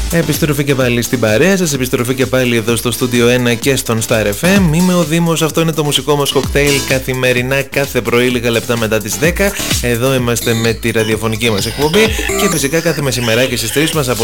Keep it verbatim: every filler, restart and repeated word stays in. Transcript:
Επιστροφή και πάλι στην παρέα σας, επιστροφή και πάλι εδώ στο Studio ένα και στον Star εφ εμ. Είμαι ο Δήμος, αυτό είναι το μουσικό μας κοκτέιλ καθημερινά κάθε πρωί λίγα λεπτά μετά τις δέκα. Εδώ είμαστε με τη ραδιοφωνική μας εκπομπή και φυσικά κάθε μεσημεράκι στις τρεις μας